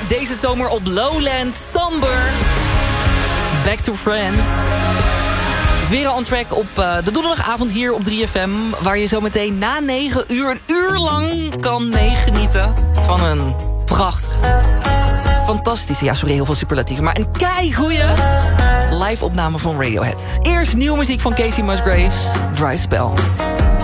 deze zomer op Lowland. Somber. Back to Friends. Weer on track op de donderdagavond hier op 3FM... waar je zometeen na 9 uur een uur lang kan meegenieten... van een prachtige, fantastische... ja, sorry, heel veel superlatieven... maar een keigoeie live opname van Radiohead. Eerst nieuwe muziek van Casey Musgraves, Dry Spell.